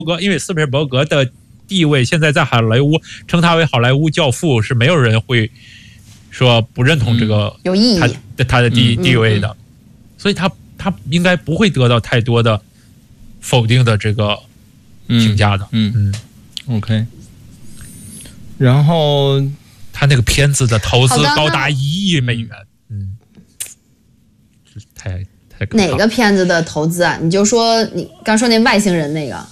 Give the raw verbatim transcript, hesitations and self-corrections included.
格，因为斯皮尔伯格的地位现在在好莱坞称他为好莱坞教父，是没有人会说不认同这个、 嗯、有意义他的他的地、 嗯、 地位的，所以他他应该不会得到太多的否定的这个评价的。 嗯 嗯, 嗯 ，OK。然后他那个片子的投资高达一亿美元，嗯，太太可怕了。 哪个片子的投资啊？你就说你刚说那外星人那个。